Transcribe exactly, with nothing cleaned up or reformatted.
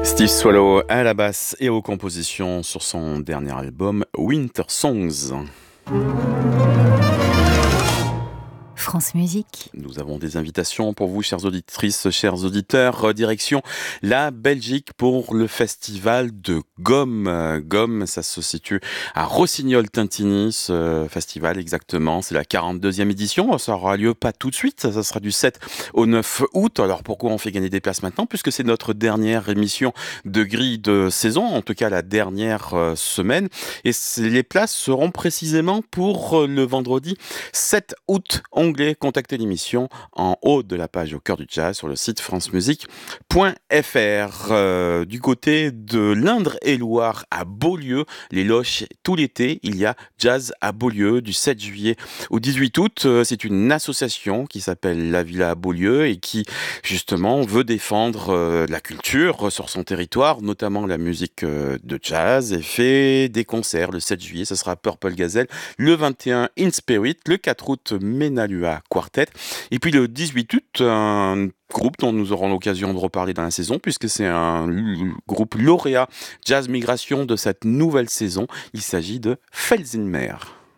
Steve Swallow à la basse et aux compositions sur son dernier album Winter Songs. France Musique. Nous avons des invitations pour vous, chères auditrices, chers auditeurs. Direction la Belgique pour le festival de Gomme. Euh, Gomme, ça se situe à Rossignol-Tintigny, ce festival exactement. C'est la quarante-deuxième édition. Ça aura lieu pas tout de suite. Ça sera du sept au neuf août. Alors pourquoi on fait gagner des places maintenant? Puisque c'est notre dernière émission de grille de saison, en tout cas la dernière euh, semaine. Et les places seront précisément pour euh, le vendredi sept août. Onglet contacter l'émission en haut de la page au cœur du jazz sur le site francemusique point f r. Euh, du côté de l'Indre-et-Loire à Beaulieu, les Loches, tout l'été, il y a Jazz à Beaulieu du sept juillet au dix-huit août. Euh, c'est une association qui s'appelle La Villa à Beaulieu et qui justement veut défendre euh, la culture sur son territoire, notamment la musique euh, de jazz, et fait des concerts le sept juillet, ce sera Purple Gazelle, le vingt et un In Spirit, le quatre août Menalua Quartet, et puis le dix-huit août un groupe dont nous aurons l'occasion de reparler dans la saison puisque c'est un l- groupe lauréat Jazz Migration de cette nouvelle saison, il s'agit de Felsenmeer.